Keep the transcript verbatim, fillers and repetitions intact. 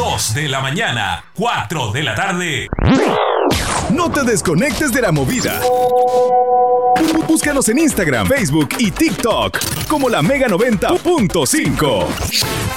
dos de la mañana, cuatro de la tarde. No te desconectes de la movida. Búscanos en Instagram, Facebook y TikTok como la Mega noventa punto cinco.